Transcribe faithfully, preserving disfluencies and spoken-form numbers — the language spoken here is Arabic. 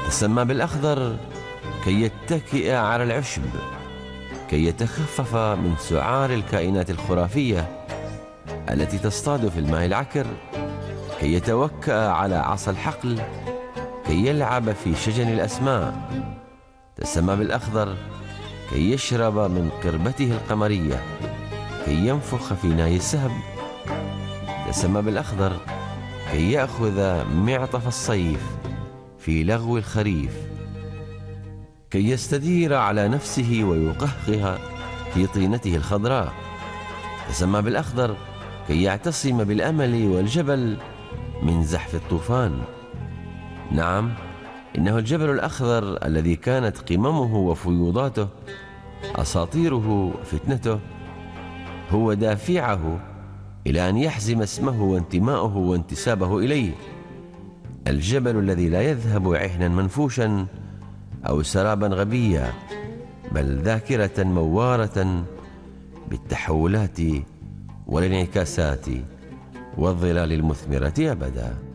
تسمى بالأخضر كي يتكئ على العشب، كي يتخفف من سعار الكائنات الخرافية التي تصطاد في الماء العكر، كي يتوكأ على عصا الحقل، كي يلعب في شجن الأسماء. تسمى بالأخضر كي يشرب من قربته القمرية، كي ينفخ في ناي السهب. تسمى بالأخضر كي يأخذ معطف الصيف في لغو الخريف، كي يستدير على نفسه ويقهقه في طينته الخضراء. تسمى بالأخضر كي يعتصم بالأمل والجبل من زحف الطوفان. نعم، إنه الجبل الأخضر الذي كانت قممه وفيوضاته أساطيره فتنته هو دافعه إلى أن يحزم اسمه وانتماءه وانتسابه إليه. الجبل الذي لا يذهب عهنا منفوشا أو سرابا غبيا، بل ذاكرة موارة بالتحولات والانعكاسات والظلال المثمرة أبدا.